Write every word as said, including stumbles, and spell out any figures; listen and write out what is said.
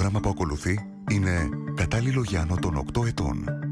πρόγραμμα που ακολουθεί είναι κατάλληλο για άνω των οκτώ ετών.